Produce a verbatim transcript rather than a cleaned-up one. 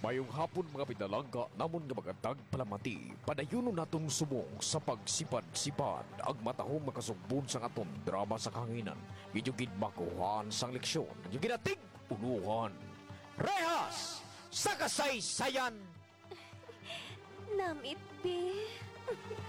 Mayong hapon mga pinalangga namon nga magatag palamati padayonon natong sumong sa pagsipad-sipad ang matahong makasugbon sa aton drama sa kahanginan. Inyong makuhaan sang leksyon, inyong ginatig unuhan. Rehas sa kasaysayan! Namit, be.